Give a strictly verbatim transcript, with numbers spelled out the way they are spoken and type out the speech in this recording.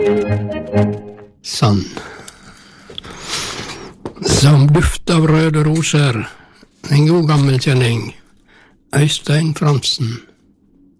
Sand. Som duft av røde roser, en god gammel kjenning, Øystein Frantzen.